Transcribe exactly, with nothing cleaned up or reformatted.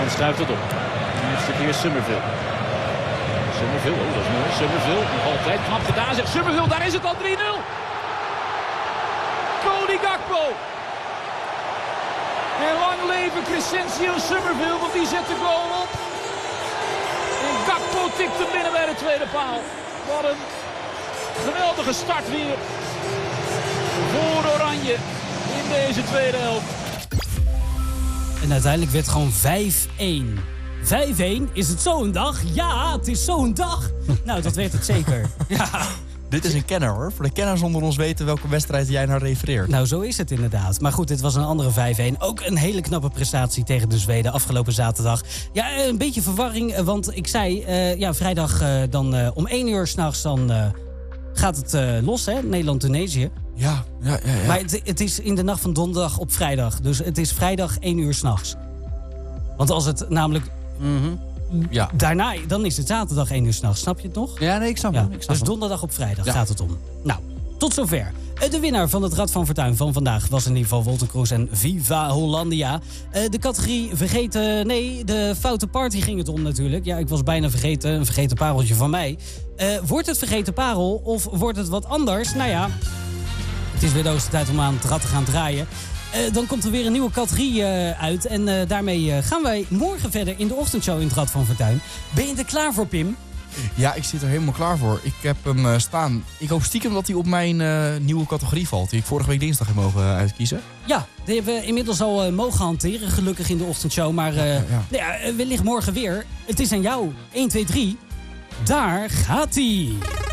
Dan schuift het op. Nu is het weer Summerville. Summerville, oh dat is mooi. Summerville, nog altijd knap gedaan. Zegt Summerville, daar is het al drie nul. Cody Gakpo. En lang leven Crescencio Summerville, want die zet de goal op. En Gakpo tikt hem binnen bij de tweede paal. Wat een geweldige start weer voor Oranje in deze tweede helft. En uiteindelijk werd het gewoon vijf één. vijf één, is het zo'n dag? Ja, het is zo'n dag. Nou, dat werd het zeker. Ja. Dit is een kenner hoor. Voor de kenners onder ons weten welke wedstrijd jij nou refereert. Nou, zo is het inderdaad. Maar goed, dit was een andere vijf één. Ook een hele knappe prestatie tegen de Zweden afgelopen zaterdag. Ja, een beetje verwarring, want ik zei... Uh, ja, vrijdag uh, dan uh, om één uur s'nachts dan uh, gaat het uh, los, hè? Nederland-Tunesië. Ja, ja, ja, ja. Maar het, het is in de nacht van donderdag op vrijdag. Dus het is vrijdag één uur s'nachts. Want als het namelijk... Mm-hmm. Ja. Daarna, dan is het zaterdag één uur s'nachts. Snap je het nog? Ja, nee, ik snap ja. hem. Ik snap dus hem. donderdag op vrijdag ja. gaat het om. Nou, tot zover. De winnaar van het Rad van Fortuin van vandaag was in ieder geval Wolter Kroes en Viva Hollandia. De categorie vergeten... Nee, de foute party ging het om natuurlijk. Ja, ik was bijna vergeten. Een vergeten pareltje van mij. Uh, wordt het vergeten parel of wordt het wat anders? Nou ja, het is weer de hoogste tijd om aan het rad te gaan draaien. Uh, dan komt er weer een nieuwe categorie uh, uit. En uh, daarmee uh, gaan wij morgen verder in de ochtendshow in het Rad van Fortuin. Ben je er klaar voor, Pim? Ja, ik zit er helemaal klaar voor. Ik heb hem uh, staan. Ik hoop stiekem dat hij op mijn uh, nieuwe categorie valt. Die ik vorige week dinsdag heb mogen uh, uitkiezen. Ja, die hebben we inmiddels al uh, mogen hanteren. Gelukkig in de ochtendshow. Maar uh, ja, ja. Ja, wellicht morgen weer. Het is aan jou. één, twee, drie. Daar gaat-ie.